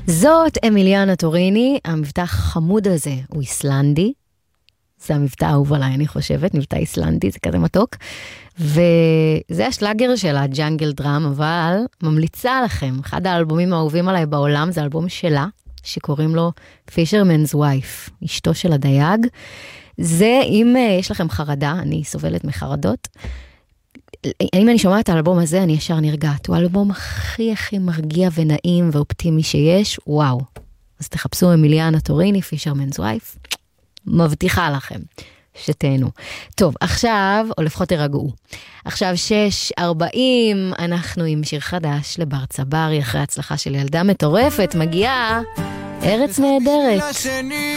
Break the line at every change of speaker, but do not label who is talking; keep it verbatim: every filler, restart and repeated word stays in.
זאת אמיליאנה טוריני, המבטא החמוד הזה הוא איסלנדי, זה המבטא האהוב עליי, אני חושבת, מבטא איסלנדי, זה כזה מתוק, וזה השלאגר שלה, ג'אנגל דראם, אבל ממליצה לכם, אחד האלבומים האהובים עליי בעולם, זה אלבום שלה, שקוראים לו Fisherman's Wife, אשתו של הדייג, זה אם יש לכם חרדה, אני סובלת מחרדות, אם אני שומעת את האלבום הזה, אני ישר נרגעת. הוא האלבום הכי הכי מרגיע ונעים ואופטימי שיש. וואו. אז תחפשו אמיליאנה טוריני, Fisherman's Wife. מבטיחה לכם שתהנו. טוב, עכשיו, או לפחות תרגעו. עכשיו שש ארבעים, אנחנו עם שיר חדש לבר צברי, אחרי הצלחה של ילדה מטורפת, מגיעה ארץ נהדרת.